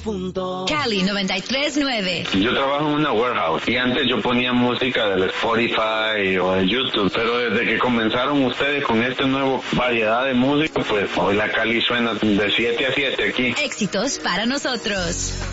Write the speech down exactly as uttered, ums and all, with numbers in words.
punto. Cali noventa y tres nueve. Yo trabajo en una warehouse y antes yo ponía música del Spotify o de YouTube, pero desde que comenzaron ustedes con este nuevo variedad de música, pues hoy la Cali suena de siete a siete aquí. Éxitos para nosotros.